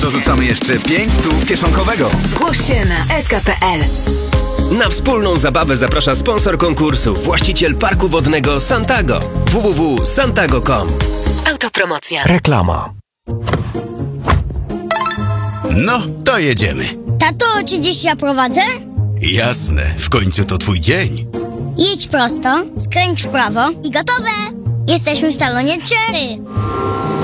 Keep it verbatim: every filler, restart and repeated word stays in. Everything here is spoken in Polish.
Dorzucamy jeszcze pięć stów kieszonkowego. Zgłoś się na s k kropka p l. Na wspólną zabawę zaprasza sponsor konkursu, właściciel parku wodnego Santago. w w w kropka santago kropka com. Autopromocja. Reklama. No, to jedziemy. Tato, czy dziś ja prowadzę? Jasne, w końcu to twój dzień. Jedź prosto, skręć w prawo i gotowe! Jesteśmy w salonie Cherry.